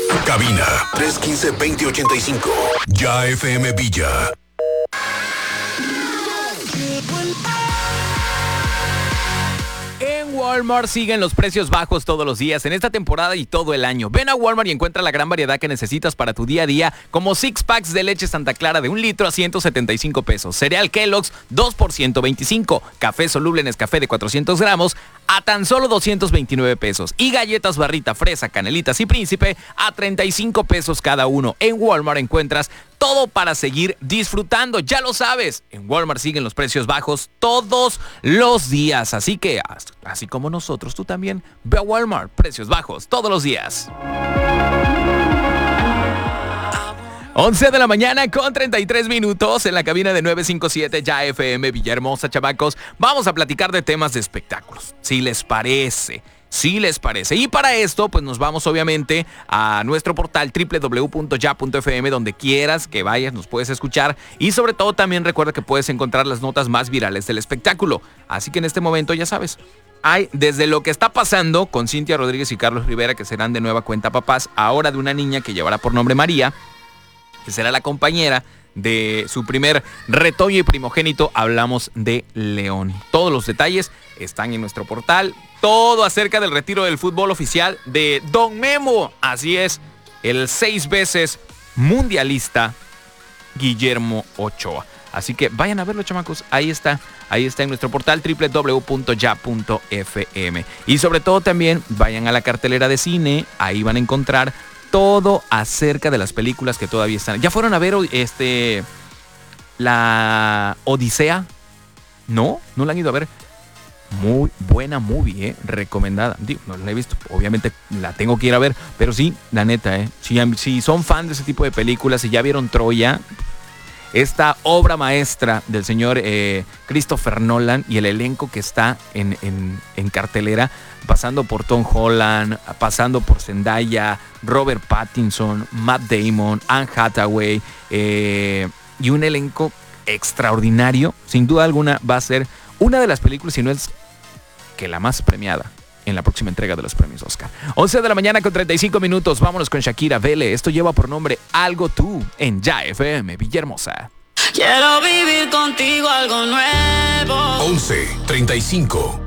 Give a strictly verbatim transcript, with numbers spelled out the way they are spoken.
Cabina tres uno cinco, dos cero ocho cinco. Ya F M Villa. En Walmart siguen los precios bajos todos los días en esta temporada y todo el año. Ven a Walmart y encuentra la gran variedad que necesitas para tu día a día, como six packs de leche Santa Clara de un litro a ciento setenta y cinco pesos, cereal Kellogg's dos por ciento veinticinco, café soluble Nescafé de cuatrocientos gramos a tan solo doscientos veintinueve pesos y galletas Barrita, Fresa, Canelitas y Príncipe a treinta y cinco pesos cada uno. En Walmart encuentras todo para seguir disfrutando, ya lo sabes. En Walmart siguen los precios bajos todos los días, así que así como nosotros, tú también ve a Walmart, precios bajos todos los días. once de la mañana con treinta y tres minutos en la cabina de nueve cinco siete Ya F M Villahermosa, chamacos. Vamos a platicar de temas de espectáculos, si les parece. Si les parece. Y para esto, pues nos vamos obviamente a nuestro portal doble u doble u doble u punto ya punto f m, donde quieras que vayas, nos puedes escuchar. Y sobre todo también recuerda que puedes encontrar las notas más virales del espectáculo. Así que en este momento, ya sabes, hay desde lo que está pasando con Cintia Rodríguez y Carlos Rivera, que serán de nueva cuenta papás, ahora de una niña que llevará por nombre María, que será la compañera de su primer retoño y primogénito. Hablamos de León. Todos los detalles están en nuestro portal. Todo acerca del retiro del fútbol oficial de Don Memo. Así es, el seis veces mundialista Guillermo Ochoa. Así que vayan a verlo, chamacos. Ahí está, ahí está en nuestro portal doble u doble u doble u punto ya punto f m. Y sobre todo también vayan a la cartelera de cine. Ahí van a encontrar todo acerca de las películas que todavía están. ¿Ya fueron a ver este la Odisea? ¿No? ¿No la han ido a ver? Muy buena movie, ¿eh? Recomendada. Digo, no la he visto, obviamente la tengo que ir a ver, pero sí, la neta, ¿eh? Si, si son fan de ese tipo de películas, si ya vieron Troya, esta obra maestra del señor eh, Christopher Nolan y el elenco que está en, en, en cartelera, pasando por Tom Holland, pasando por Zendaya, Robert Pattinson, Matt Damon, Anne Hathaway, eh, y un elenco extraordinario. Sin duda alguna va a ser una de las películas, si no es que la más premiada en la próxima entrega de los premios Oscar. once de la mañana con treinta y cinco minutos. Vámonos con Shakira Vele. Esto lleva por nombre Algo Tú en Ya F M Villahermosa. Quiero vivir contigo algo nuevo. once treinta y cinco.